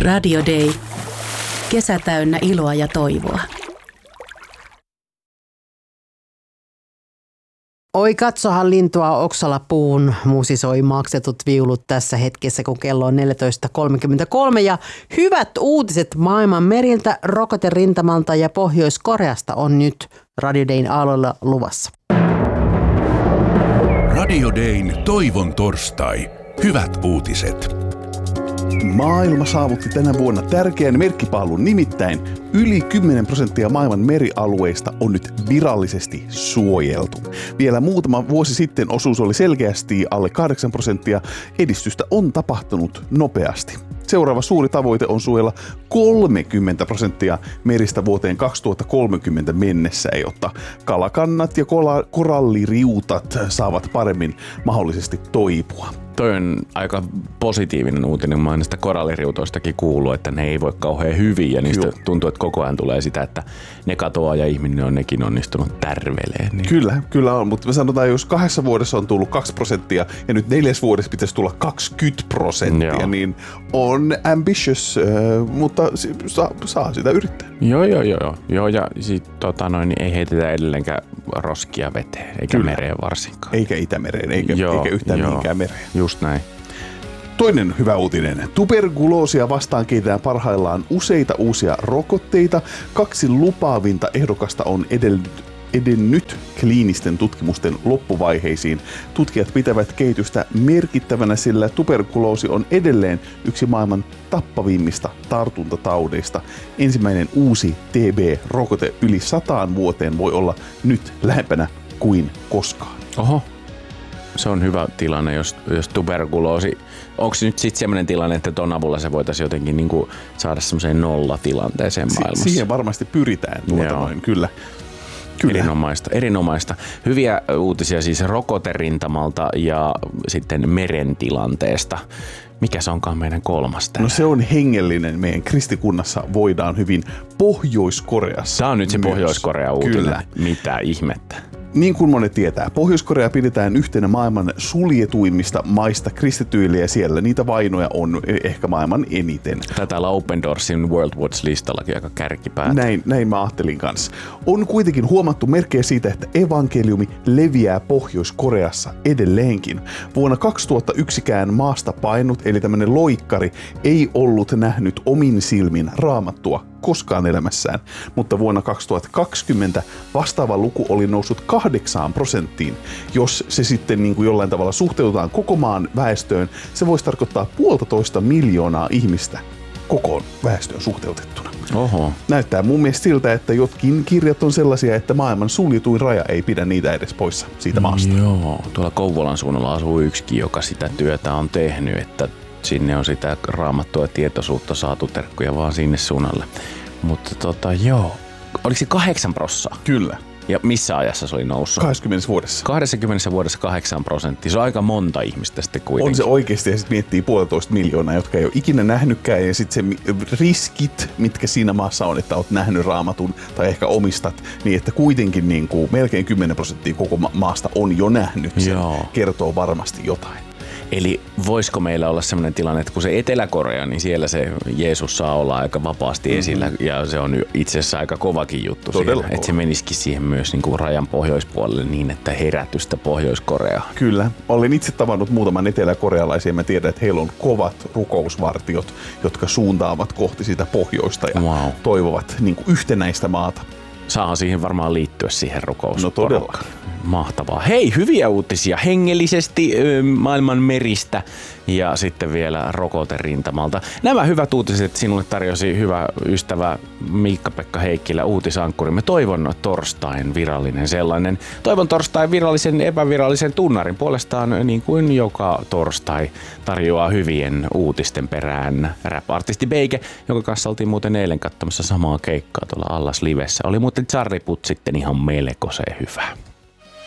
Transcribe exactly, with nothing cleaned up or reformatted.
Radio Day. Kesä täynnä iloa ja toivoa. Oi, katsohan lintua oksalla puun, musisoi maksetut viulut tässä hetkessä, kun kello on neljätoista kolmekymmentäkolme. Ja hyvät uutiset maailman meriltä, rokoterintamalta ja Pohjois-Koreasta on nyt Radio Dayn aalloilla luvassa. Radio Dayn toivon torstai. Hyvät uutiset. Maailma saavutti tänä vuonna tärkeän merkkipaalun, nimittäin yli kymmenen prosenttia maailman merialueista on nyt virallisesti suojeltu. Vielä muutama vuosi sitten osuus oli selkeästi alle kahdeksan prosenttia. Edistystä on tapahtunut nopeasti. Seuraava suuri tavoite on suojella kolmekymmentä prosenttia meristä vuoteen kaksituhattakolmekymmentä mennessä, jotta kalakannat ja koralliriutat saavat paremmin mahdollisesti toipua. Toi on aika positiivinen uutinen. Mä oon näistä koralliriutoistakin kuullut, että ne ei voi kauhean hyvin ja niistä Joo. tuntuu, että koko ajan tulee sitä, että ne katoaa ja ihminen on nekin onnistunut tärveleen. Niin. Kyllä, kyllä on, mutta me sanotaan, jos kahdessa vuodessa on tullut kaksi prosenttia ja nyt neljäs vuodessa pitäisi tulla kaksikymmentä prosenttia, Joo. niin on ambitious, mutta saa, saa sitä yrittää. Joo, joo, joo. joo ja sit, tota noin, ei heitetä edelleenkään roskia veteen, eikä Kyllä. mereen varsinkaan. Eikä Itämereen, eikä, joo, eikä yhtään joo. mihinkään mereen. Just näin. Toinen hyvä uutinen. Tuberkuloosia vastaan kehitetään parhaillaan useita uusia rokotteita. Kaksi lupaavinta ehdokasta on edellyt edennyt kliinisten tutkimusten loppuvaiheisiin. Tutkijat pitävät kehitystä merkittävänä, sillä tuberkuloosi on edelleen yksi maailman tappavimmista tartuntataudeista. Ensimmäinen uusi T B-rokote yli sataan vuoteen voi olla nyt lähempänä kuin koskaan. Oho. Se on hyvä tilanne, jos, jos tuberkuloosi... Onko nyt sitten sellainen tilanne, että ton avulla se voitaisiin jotenkin niinku saada semmoiseen nollatilanteeseen maailmassa? Si- siihen varmasti pyritään tuota noin, kyllä. Kyllä. Erinomaista, erinomaista. Hyviä uutisia siis rokoterintamalta ja sitten meren tilanteesta. Mikä se onkaan meidän kolmas täällä? No se on hengellinen. Meidän kristikunnassa voidaan hyvin Pohjois-Koreassa. Tämä on nyt se myös. Pohjois-Korea uutinen. Kyllä. Mitä ihmettä? Niin kuin monet tietää, Pohjois-Korea pidetään yhtenä maailman suljetuimmista maista kristityille ja siellä niitä vainoja on ehkä maailman eniten. Tätä Open Doorsin World Watch-listallakin aika kärkipäätä. Näin, näin mä ajattelin kanssa. On kuitenkin huomattu merkkejä siitä, että evankeliumi leviää Pohjois-Koreassa edelleenkin. Vuonna kaksituhattayksikään maasta painut, eli tämmöinen loikkari, ei ollut nähnyt omin silmin Raamattua koskaan elämässään, mutta vuonna kaksituhattakaksikymmentä vastaava luku oli noussut kahdeksaan prosenttiin. Jos se sitten niin kuin jollain tavalla suhteutetaan koko maan väestöön, se voisi tarkoittaa puolitoista miljoonaa ihmistä kokoon väestöön suhteutettuna. Oho. Näyttää mun mielestä siltä, että jotkin kirjat on sellaisia, että maailman suljetuin raja ei pidä niitä edes poissa siitä maasta. Joo, tuolla Kouvolan suunnalla asuu yksikin, joka sitä työtä on tehnyt, että sinne on sitä raamattua ja tietoisuutta saatu, terkkuja vaan sinne suunnalle. Mutta tota joo, oliko se kahdeksan prossaa? Kyllä. Ja missä ajassa se oli noussut? kaksikymmentä vuodessa. kaksikymmentä vuodessa kahdeksan prosenttia. Se on aika monta ihmistä sitten kuitenkin. On se oikeasti, ja sitten miettii puolitoista miljoonaa, jotka ei ole ikinä nähnytkään, ja sitten se riskit, mitkä siinä maassa on, että olet nähnyt Raamatun tai ehkä omistat, niin että kuitenkin niin kuin melkein kymmenen prosenttia koko ma- maasta on jo nähnyt sen. Joo. Kertoo varmasti jotain. Eli voisiko meillä olla sellainen tilanne, että kun se Etelä-Korea, niin siellä se Jeesus saa olla aika vapaasti mm-hmm. esillä, ja se on itse asiassa aika kovakin juttu siellä, että se menisikin siihen myös niin kuin rajan pohjoispuolelle niin, että herätystä Pohjois-Koreaan. Kyllä. Olen itse tavannut muutaman eteläkorealaisia, ja mä tiedän, että heillä on kovat rukousvartiot, jotka suuntaavat kohti sitä pohjoista ja wow. toivovat niin kuin yhtenäistä maata. Saahan siihen varmaan liittyä siihen rukousporukkaan. No todella. Mahtavaa. Hei, hyviä uutisia hengellisesti maailman meristä ja sitten vielä rokoterintamalta. Nämä hyvät uutiset sinulle tarjosi hyvä ystävä Miikka-Pekka Heikkilä, uutisankkurimme. Toivon torstain virallinen sellainen. Toivon torstain virallisen epävirallisen tunnarin puolestaan, niin kuin joka torstai tarjoaa hyvien uutisten perään rap-artisti Beike, jonka kanssa oltiin muuten eilen katsomassa samaa keikkaa tuolla Allas Livessä. Oli muuten Charlie Puth sitten ihan melkoisen hyvä.